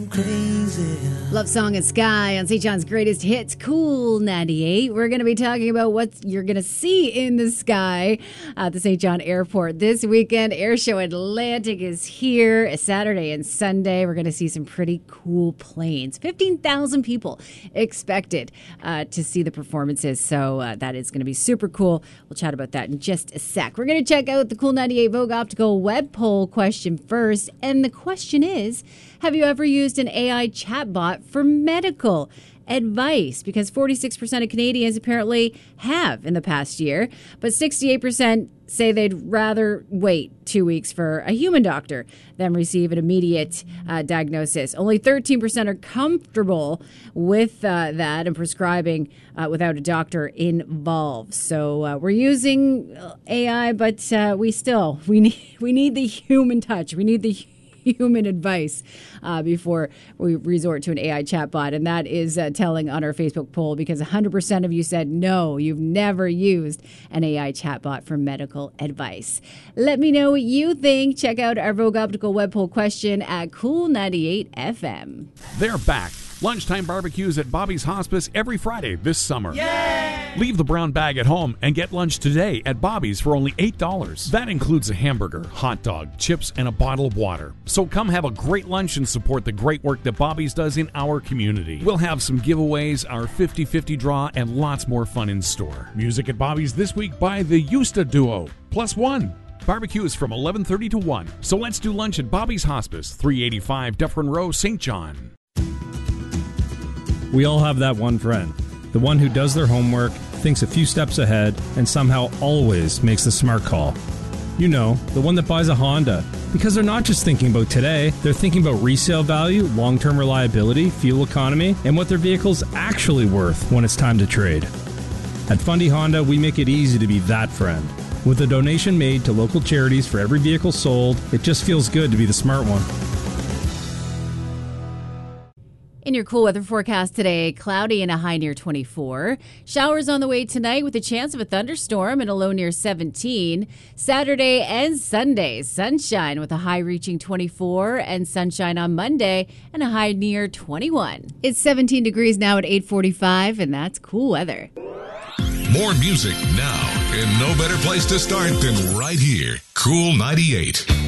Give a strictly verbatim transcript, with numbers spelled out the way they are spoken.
I'm crazy. Love Song and Sky on Saint John's Greatest Hits, Cool ninety-eight. We're going to be talking about what you're going to see in the sky at the Saint John Airport this weekend. Airshow Atlantic is here Saturday and Sunday. We're going to see some pretty cool planes. fifteen thousand people expected uh, to see the performances, so uh, that is going to be super cool. We'll chat about that in just a sec. We're going to check out the Cool ninety-eight Vogue Optical web poll question first, and the question is, have you ever used an A I chatbot for medical advice? Because forty-six percent of Canadians apparently have in the past year, but sixty-eight percent say they'd rather wait two weeks for a human doctor than receive an immediate uh, diagnosis. Only thirteen percent are comfortable with uh, that and prescribing uh, without a doctor involved. So uh, we're using A I, but uh, we still, we need, we need the human touch. We need the human advice uh, before we resort to an A I chatbot. And that is uh, telling on our Facebook poll, because one hundred percent of you said no, you've never used an A I chatbot for medical advice. Let me know what you think. Check out our Vogue Optical web poll question at Cool ninety-eight F M. They're back. Lunchtime barbecues at Bobby's Hospice every Friday this summer. Yay! Leave the brown bag at home and get lunch today at Bobby's for only eight dollars. That includes a hamburger, hot dog, chips, and a bottle of water. So come have a great lunch and support the great work that Bobby's does in our community. We'll have some giveaways, our fifty-fifty draw, and lots more fun in store. Music at Bobby's this week by the Yusta Duo, plus one. Barbecue is from eleven thirty to one. So let's do lunch at Bobby's Hospice, three eighty-five Dufferin Row, Saint John. We all have that one friend, the one who does their homework, thinks a few steps ahead, and somehow always makes the smart call. You know, the one that buys a Honda, because they're not just thinking about today, they're thinking about resale value, long-term reliability, fuel economy, and what their vehicle's actually worth when it's time to trade. At Fundy Honda, we make it easy to be that friend. With a donation made to local charities for every vehicle sold, it just feels good to be the smart one. In your cool weather forecast today, cloudy and a high near twenty-four. Showers on the way tonight with a chance of a thunderstorm and a low near seventeen. Saturday and Sunday, sunshine with a high reaching twenty-four, and sunshine on Monday and a high near twenty-one. It's seventeen degrees now at eight forty-five, and that's cool weather. More music now, and no better place to start than right here. Cool ninety-eight.